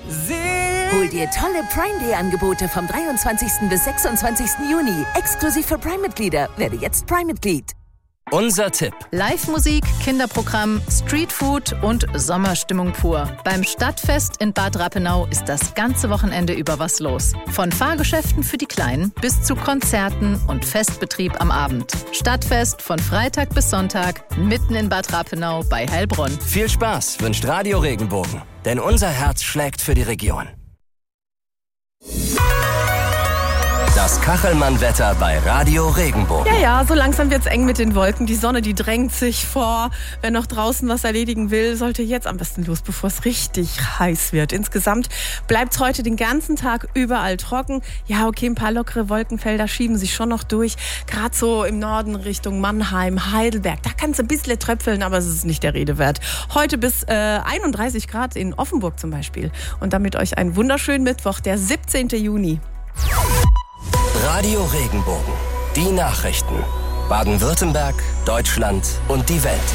Hol dir tolle Prime Day Angebote vom 23. bis 26. Juni. Exklusiv für Prime-Mitglieder. Werde jetzt Prime-Mitglied. Unser Tipp. Live-Musik, Kinderprogramm, Streetfood und Sommerstimmung pur. Beim Stadtfest in Bad Rappenau ist das ganze Wochenende über was los. Von Fahrgeschäften für die Kleinen bis zu Konzerten und Festbetrieb am Abend. Stadtfest von Freitag bis Sonntag mitten in Bad Rappenau bei Heilbronn. Viel Spaß wünscht Radio Regenbogen, denn unser Herz schlägt für die Region. Das Kachelmann-Wetter bei Radio Regenbogen. Ja, so langsam wird's eng mit den Wolken. Die Sonne, die drängt sich vor. Wer noch draußen was erledigen will, sollte jetzt am besten los, bevor es richtig heiß wird. Insgesamt bleibt's heute den ganzen Tag überall trocken. Ja, okay, ein paar lockere Wolkenfelder schieben sich schon noch durch. Gerade so im Norden Richtung Mannheim, Heidelberg. Da kann's ein bisschen tröpfeln, aber es ist nicht der Rede wert. Heute bis 31 Grad in Offenburg zum Beispiel. Und damit euch einen wunderschönen Mittwoch, der 17. Juni. Radio Regenbogen. Die Nachrichten. Baden-Württemberg, Deutschland und die Welt.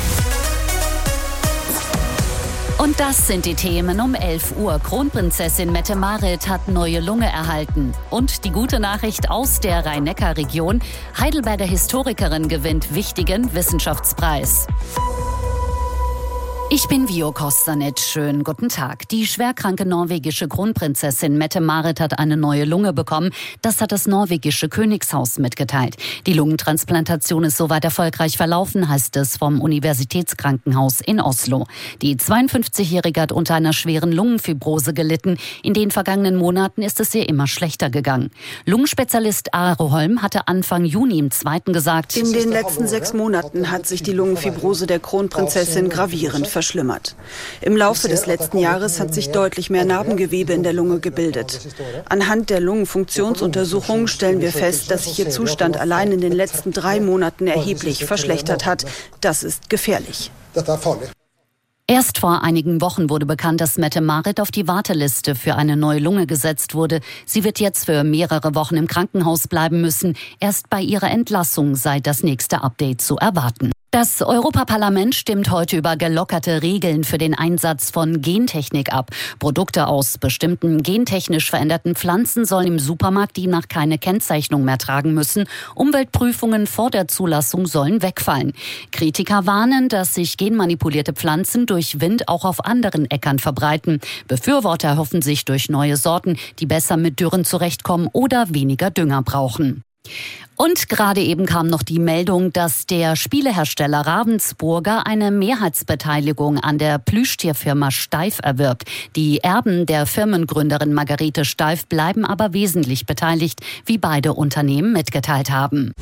Und das sind die Themen um 11 Uhr. Kronprinzessin Mette-Marit hat neue Lunge erhalten. Und die gute Nachricht aus der Rhein-Neckar-Region. Heidelberger Historikerin gewinnt wichtigen Wissenschaftspreis. Ich bin Vio Kostanic. Schönen guten Tag. Die schwerkranke norwegische Kronprinzessin Mette-Marit hat eine neue Lunge bekommen. Das hat das norwegische Königshaus mitgeteilt. Die Lungentransplantation ist soweit erfolgreich verlaufen, heißt es vom Universitätskrankenhaus in Oslo. Die 52-Jährige hat unter einer schweren Lungenfibrose gelitten. In den vergangenen Monaten ist es ihr immer schlechter gegangen. Lungenspezialist Are Holm hatte Anfang Juni im Zweiten gesagt: In den letzten 6 Monaten hat sich die Lungenfibrose der Kronprinzessin gravierend verschlimmert. Im Laufe des letzten Jahres hat sich deutlich mehr Narbengewebe in der Lunge gebildet. Anhand der Lungenfunktionsuntersuchungen stellen wir fest, dass sich ihr Zustand allein in den letzten 3 Monaten erheblich verschlechtert hat. Das ist gefährlich. Erst vor einigen Wochen wurde bekannt, dass Mette-Marit auf die Warteliste für eine neue Lunge gesetzt wurde. Sie wird jetzt für mehrere Wochen im Krankenhaus bleiben müssen. Erst bei ihrer Entlassung sei das nächste Update zu erwarten. Das Europaparlament stimmt heute über gelockerte Regeln für den Einsatz von Gentechnik ab. Produkte aus bestimmten gentechnisch veränderten Pflanzen sollen im Supermarkt demnach keine Kennzeichnung mehr tragen müssen. Umweltprüfungen vor der Zulassung sollen wegfallen. Kritiker warnen, dass sich genmanipulierte Pflanzen durch Wind auch auf anderen Äckern verbreiten. Befürworter hoffen sich durch neue Sorten, die besser mit Dürren zurechtkommen oder weniger Dünger brauchen. Und gerade eben kam noch die Meldung, dass der Spielehersteller Ravensburger eine Mehrheitsbeteiligung an der Plüschtierfirma Steiff erwirbt. Die Erben der Firmengründerin Margarete Steiff bleiben aber wesentlich beteiligt, wie beide Unternehmen mitgeteilt haben.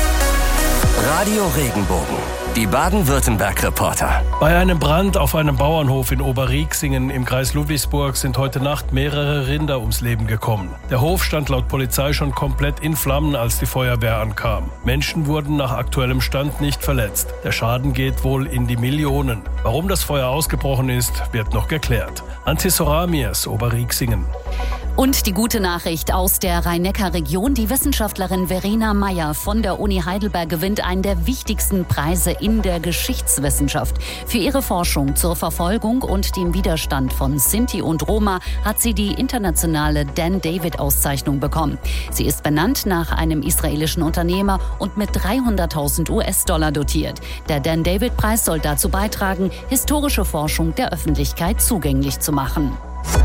Radio Regenbogen. Die Baden-Württemberg-Reporter. Bei einem Brand auf einem Bauernhof in Oberrieksingen im Kreis Ludwigsburg sind heute Nacht mehrere Rinder ums Leben gekommen. Der Hof stand laut Polizei schon komplett in Flammen, als die Feuerwehr ankam. Menschen wurden nach aktuellem Stand nicht verletzt. Der Schaden geht wohl in die Millionen. Warum das Feuer ausgebrochen ist, wird noch geklärt. Antisoramiers, Oberrieksingen. Und die gute Nachricht aus der Rhein-Neckar-Region. Die Wissenschaftlerin Verena Meyer von der Uni Heidelberg gewinnt einen der wichtigsten Preise in der Geschichtswissenschaft. Für ihre Forschung zur Verfolgung und dem Widerstand von Sinti und Roma hat sie die internationale Dan-David-Auszeichnung bekommen. Sie ist benannt nach einem israelischen Unternehmer und mit 300.000 US-Dollar dotiert. Der Dan-David-Preis soll dazu beitragen, historische Forschung der Öffentlichkeit zugänglich zu machen.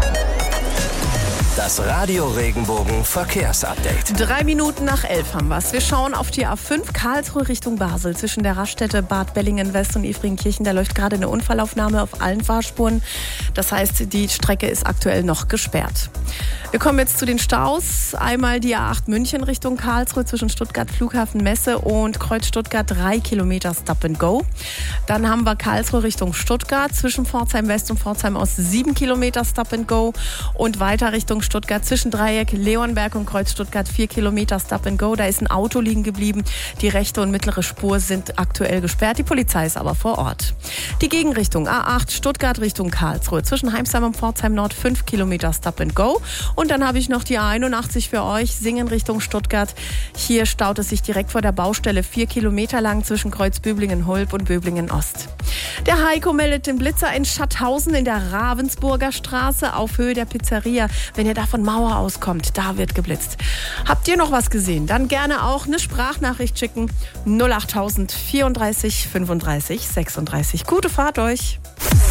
Das Radio Regenbogen Verkehrsupdate. 3 Minuten nach 11 haben wir's. Wir schauen auf die A5 Karlsruhe Richtung Basel. Zwischen der Raststätte Bad Bellingen-West und Efringkirchen. Da läuft gerade eine Unfallaufnahme auf allen Fahrspuren. Das heißt, die Strecke ist aktuell noch gesperrt. Wir kommen jetzt zu den Staus. Einmal die A8 München Richtung Karlsruhe zwischen Stuttgart Flughafen Messe und Kreuz Stuttgart 3 Kilometer Stop and Go. Dann haben wir Karlsruhe Richtung Stuttgart zwischen Pforzheim West und Pforzheim Ost 7 Kilometer Stop and Go. Und weiter Richtung Stuttgart zwischen Dreieck Leonberg und Kreuz Stuttgart 4 Kilometer Stop and Go. Da ist ein Auto liegen geblieben. Die rechte und mittlere Spur sind aktuell gesperrt. Die Polizei ist aber vor Ort. Die Gegenrichtung A8 Stuttgart Richtung Karlsruhe zwischen Heimsheim und Pforzheim Nord 5 Kilometer Stop and Go. Und dann habe ich noch die A81 für euch, Singen Richtung Stuttgart. Hier staut es sich direkt vor der Baustelle 4 Kilometer lang zwischen Kreuz Böblingen-Holb und Böblingen-Ost. Der Heiko meldet den Blitzer in Schattausen in der Ravensburger Straße auf Höhe der Pizzeria. Wenn ihr da von Mauer auskommt, da wird geblitzt. Habt ihr noch was gesehen? Dann gerne auch eine Sprachnachricht schicken. 08000 34 35 36. Gute Fahrt euch.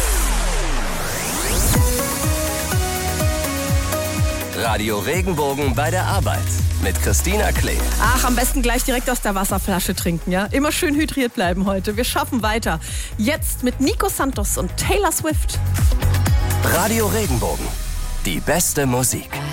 Radio Regenbogen bei der Arbeit mit Christina Klee. Ach, am besten gleich direkt aus der Wasserflasche trinken, ja? Immer schön hydriert bleiben heute. Wir schaffen weiter. Jetzt mit Nico Santos und Taylor Swift. Radio Regenbogen. Die beste Musik.